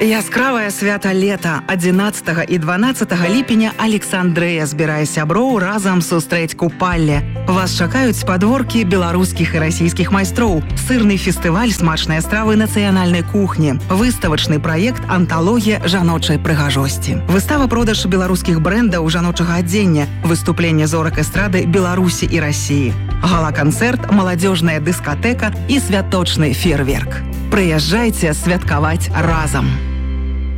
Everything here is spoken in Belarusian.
Яскравае свята лета 11 і 12 ліпеня Александрыя збірае сяброў разам сустрэць купалле. Вас чакаюць падворкі беларускіх і расійскіх майстроў, сырны фестываль смачныя стравы нацыянальнай кухні, выставачны праект «Анталогія жаночай прыгажосці». Выстава-продаж беларускіх брэндаў жаночага адзення, выступленне зорак эстрады Беларусі і Расіі, гала-канцэрт, маладзёжная дыскатэка і святочны фейерверк. Прыязджайце святкаваць разам!